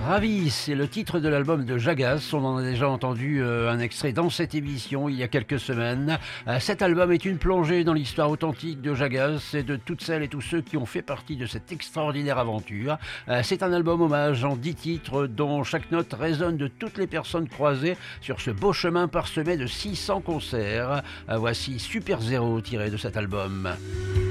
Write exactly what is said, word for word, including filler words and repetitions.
Ravi, c'est le titre de l'album de Jagas. On en a déjà entendu euh, un extrait dans cette émission il y a quelques semaines. Euh, cet album est une plongée dans l'histoire authentique de Jagas et de toutes celles et tous ceux qui ont fait partie de cette extraordinaire aventure. Euh, c'est un album hommage en dix titres dont chaque note résonne de toutes les personnes croisées sur ce beau chemin parsemé de six cents concerts. Euh, voici Super Zéro tiré de cet album.